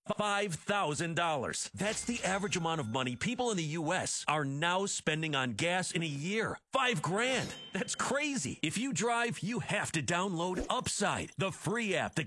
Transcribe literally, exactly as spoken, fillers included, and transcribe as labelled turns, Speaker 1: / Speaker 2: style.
Speaker 1: five thousand dollars. That's the average amount of money people in the U S are now spending on gas in a year. Five grand. That's crazy. If you drive, you have to download Upside, the free app that